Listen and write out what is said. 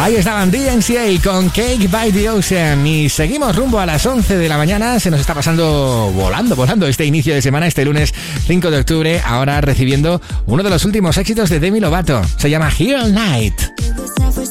Ahí estaban DNCA con Cake by the Ocean y seguimos rumbo a las 11 de la mañana. Se nos está pasando volando este inicio de semana, este lunes 5 de octubre, ahora recibiendo uno de los últimos éxitos de Demi Lovato. Se llama Here All Night.